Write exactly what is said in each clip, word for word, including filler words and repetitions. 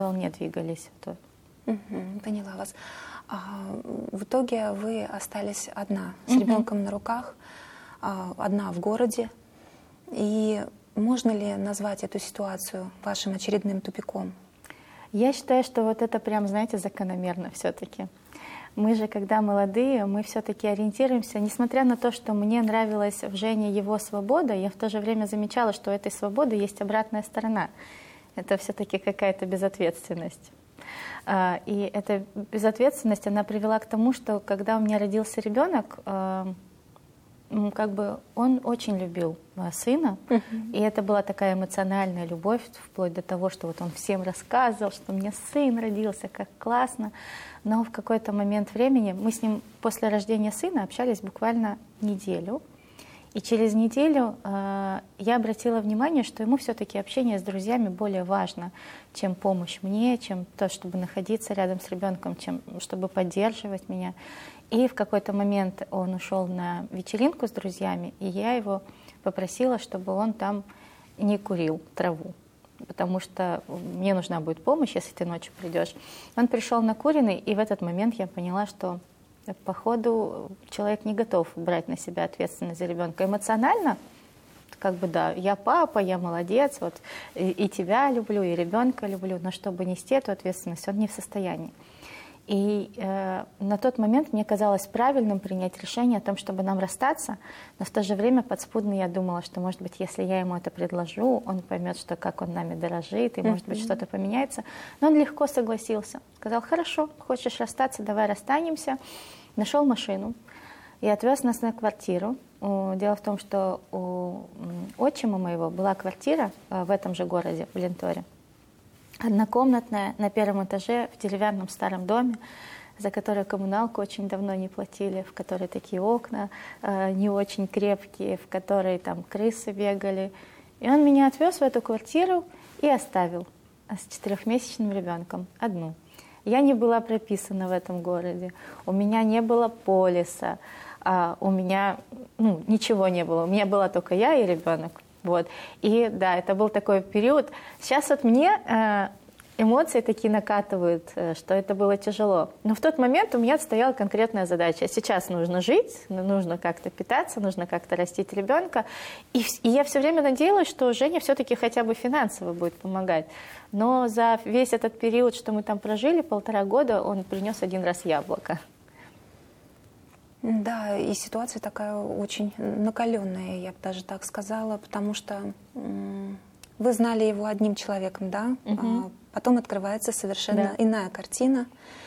волне двигались. Угу, поняла вас. А, в итоге вы остались одна, с угу. ребенком на руках, а, одна в городе. И можно ли назвать эту ситуацию вашим очередным тупиком? Я считаю, что вот это прям, знаете, закономерно все-таки. Мы же, когда молодые, мы все-таки ориентируемся, несмотря на то, что мне нравилась в Жене его свобода, я в то же время замечала, что у этой свободы есть обратная сторона. Это все-таки какая-то безответственность. И эта безответственность, она привела к тому, что когда у меня родился ребенок, как бы он очень любил сына, uh-huh. и это была такая эмоциональная любовь, вплоть до того, что вот он всем рассказывал, что у меня сын родился, как классно. Но в какой-то момент времени мы с ним после рождения сына общались буквально неделю. И через неделю э, я обратила внимание, что ему все-таки общение с друзьями более важно, чем помощь мне, чем то, чтобы находиться рядом с ребенком, чем чтобы поддерживать меня. И в какой-то момент он ушел на вечеринку с друзьями, и я его попросила, чтобы он там не курил траву, потому что мне нужна будет помощь, если ты ночью придешь. Он пришел накуренный, и в этот момент я поняла, что походу человек не готов брать на себя ответственность за ребенка. Эмоционально, как бы да, я папа, я молодец, вот и, и тебя люблю, и ребенка люблю, но чтобы нести эту ответственность, он не в состоянии. И э, на тот момент мне казалось правильным принять решение о том, чтобы нам расстаться, но в то же время подспудно я думала, что, может быть, если я ему это предложу, он поймет, что как он нами дорожит, и, может быть, mm-hmm. что-то поменяется. Но он легко согласился. Сказал: хорошо, хочешь расстаться, давай расстанемся. Нашел машину и отвез нас на квартиру. Дело в том, что у отчима моего была квартира в этом же городе, в Ленторе. Однокомнатная, на первом этаже, в деревянном старом доме, за который коммуналку очень давно не платили, в которой такие окна э, не очень крепкие, в которой там крысы бегали. И он меня отвез в эту квартиру и оставил с четырехмесячным ребенком одну. Я не была прописана в этом городе, у меня не было полиса, а у меня ну, ничего не было, у меня была только я и ребенок. Вот. И да, это был такой период. Сейчас вот мне э, эмоции такие накатывают, э, что это было тяжело. Но в тот момент у меня стояла конкретная задача. Сейчас нужно жить, нужно как-то питаться, нужно как-то растить ребенка. И, и я все время надеялась, что Женя все-таки хотя бы финансово будет помогать. Но за весь этот период, что мы там прожили, полтора года, он принес один раз яблоко. Да, и ситуация такая очень накаленная, я бы даже так сказала, потому что м- вы знали его одним человеком, да, угу. а потом открывается совершенно да. иная картина,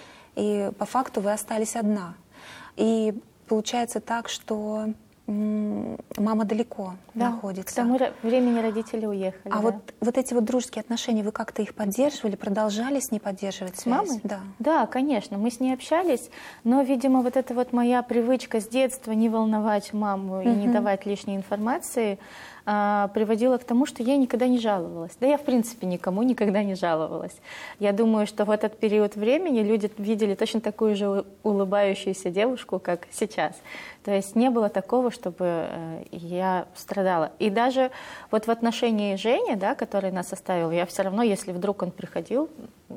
и по факту вы остались одна. И получается так, что м- мама далеко да, находится. К тому времени родители уехали. А да. вот, вот эти вот дружеские отношения, вы как-то их поддерживали, продолжали с ней поддерживать связь? С мамой? Да. Да, конечно, мы с ней общались, но, видимо, вот эта вот моя привычка с детства не волновать маму и не давать лишней информации а, приводила к тому, что я никогда не жаловалась. Да я, в принципе, никому никогда не жаловалась. Я думаю, что в этот период времени люди видели точно такую же улыбающуюся девушку, как сейчас. То есть не было такого, чтобы я страдала. И даже вот в отношении Жени, да, который нас оставил, я все равно, если вдруг он приходил,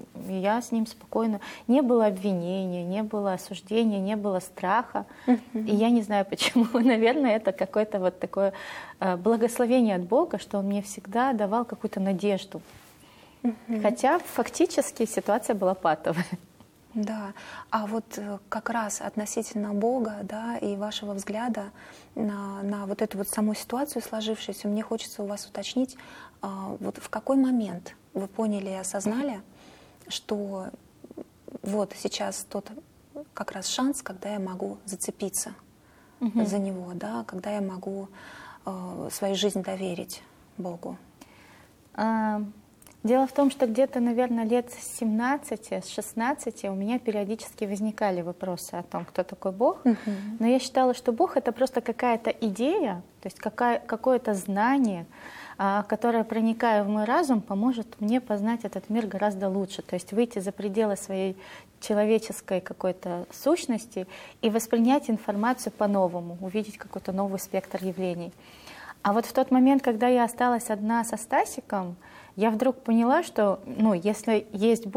я с ним спокойно. Не было обвинения, не было осуждения, не было страха. Uh-huh. И я не знаю почему. Наверное, это какое-то вот такое благословение от Бога, что Он мне всегда давал какую-то надежду. Uh-huh. Хотя фактически ситуация была патовая. Да, а вот как раз относительно Бога, да, и вашего взгляда на, на вот эту вот саму ситуацию сложившуюся, мне хочется у вас уточнить, а, вот в какой момент вы поняли и осознали, что вот сейчас тот как раз шанс, когда я могу зацепиться угу. за него, да, когда я могу э, свою жизнь доверить Богу? А... Дело в том, что где-то, наверное, лет с семнадцати, с шестнадцати у меня периодически возникали вопросы о том, кто такой Бог. Uh-huh. Но я считала, что Бог — это просто какая-то идея, то есть какая, какое-то знание, а, которое, проникая в мой разум, поможет мне познать этот мир гораздо лучше. То есть выйти за пределы своей человеческой какой-то сущности и воспринять информацию по-новому, увидеть какой-то новый спектр явлений. А вот в тот момент, когда я осталась одна со Стасиком, я вдруг поняла, что, ну, если есть